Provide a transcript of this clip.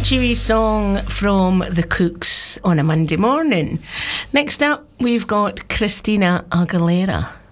Catchy wee song from The Kooks on a Monday morning. Next up, we've got Christina Aguilera.